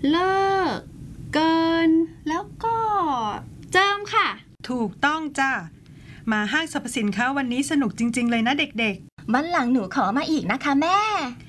เลิกเกินแล้วก็เจิมค่ะถูกต้องจ้ะมาห้างสรรพสินค้าวันนี้สนุกจริงๆเลยนะเด็กๆวันหลังหนูขอมาอีกนะคะแม่